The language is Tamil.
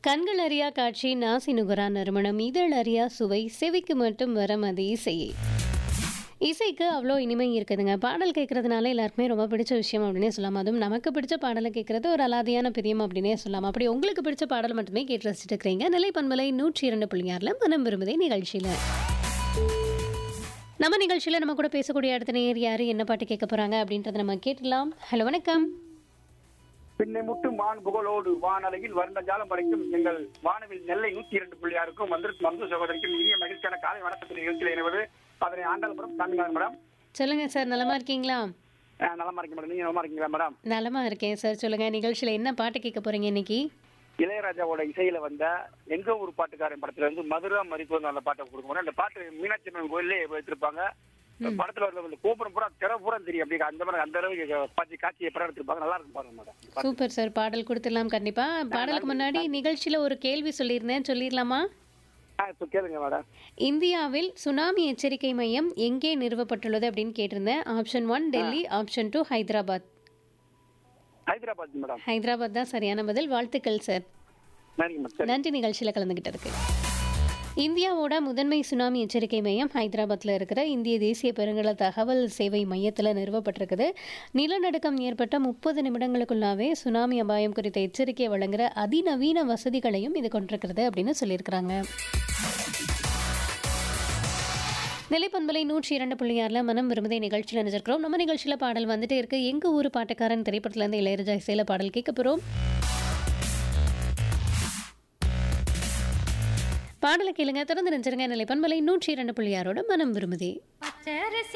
கண்கள் அறியா காட்சி நாசி நுகரா நறுமணம் இதழ் அறியா சுவை செவிக்கு மட்டும் வரம் அது இசையே. இசைக்கு அவ்வளோ இனிமை இருக்குதுங்க. பாடல் கேட்கறதுனால எல்லாருக்குமே ரொம்ப பிடிச்ச விஷயம் அப்படின்னே சொல்லலாம். அதுவும் நமக்கு பிடிச்ச பாடலை கேட்கறது ஒரு அலாதியான பிரியம் அப்படின்னே சொல்லலாம். அப்படி உங்களுக்கு பிடிச்ச பாடல் மட்டுமே கேட்டு ரசிச்சுட்டு இருக்கிறீங்க. நிலை பண்பலை 102.6 மனம் விரும்புதே நிகழ்ச்சியில். நம்ம நிகழ்ச்சியில் நம்ம கூட பேசக்கூடிய அடுத்த நேர் யாரு, என்ன பாட்டு கேட்க போறாங்க அப்படின்றத நம்ம கேட்டுடலாம். ஹலோ, வணக்கம். பின்னை முட்டு மான் புகழோடு வானலையில் வருண்ட ஜாலம் படைக்கும் எங்கள் வானவில் நெல்லை 102.6க்கும் மந்து சகோதரிக்கும் இனிய மகிழ்ச்சியான காலை வணக்கத்தில் நிகழ்ச்சியில் இணைவது அதனை ஆண்டாளபுரம் சாமிநாதன் மேடம். சொல்லுங்க சார், நலமா இருக்கீங்களா? நலமா இருக்கேன் மேடம். நீங்க நலமா இருக்கீங்களா மேடம்? நலமா இருக்கேன் சார். சொல்லுங்க, நிகழ்ச்சியில் என்ன பாட்டு கேட்க போறீங்க இன்னைக்கு? இளையராஜாவோட இசையில வந்த எங்க ஊர் பாட்டுக்காரன் படத்துல இருந்து மதுரா மறிப்பு அந்த பாட்டை கொடுக்க அந்த பாட்டு மீனாட்சி அம்மன் கோயிலே வைத்திருப்பாங்க. படத்துல வர கோபுரம் பூரா திற பூரா தெரியும். அப்படி அந்த மாதிரி அந்த அளவுக்கு பாத்தி காட்சியை படம் எடுத்திருப்பாங்க. நல்லா இருக்கும் பாருங்க மேடம். சூப்பர் சார், பாடல் கொடுத்துடலாம் கண்டிப்பா. பாடலுக்கு முன்னாடி நிகழ்ச்சியில ஒரு கேள்வி சொல்லியிருந்தேன், சொல்லிடலாமா? கேளுங்க மேடம். இந்தியாவில் சுனாமி எச்சரிக்கை மையம் எங்கே நிறுவப்பட்டுள்ளது அப்படின்னு கேட்டிருந்தேன். Option 1 Delhi, option 2 Hyderabad. Hyderabad madam. Hyderabad தான் சரியான பதில். வாழ்த்துக்கள் சார். நன்றி நிகழ்ச்சியில் கலந்துகிட்டதுக்கு. இந்தியாவோட முதன்மை சுனாமி எச்சரிக்கை மையம் ஹைதராபாத்தில் இருக்கிற இந்திய தேசிய பெருங்கல தகவல் சேவை மையத்தில் நிறுவப்பட்டிருக்குது. நிலநடுக்கம் ஏற்பட்ட 30 நிமிடங்களுக்குள்ளாவே சுனாமி அபாயம் குறித்த எச்சரிக்கையை வழங்குற அதிநவீன வசதிகளையும் இது கொண்டிருக்கிறது அப்படின்னு சொல்லியிருக்கிறாங்க. நிலைப்பண்பலை 102.6 மனம் விரும்புதே நிகழ்ச்சியில் நினைச்சிருக்கிறோம். நம்ம நிகழ்ச்சியில் பாடல் வந்துட்டே இருக்கு. எங்க ஊர் பாட்டுக்காரன் திரைப்படத்திலேருந்து இளையராஜா இசையில பாடல் கேட்க போகிறோம். பாடலை கேளுங்க, தொடர்ந்து நினைச்சிருங்க. நிலைப்பண்பலை 102.6 மனம் விரும்புதே.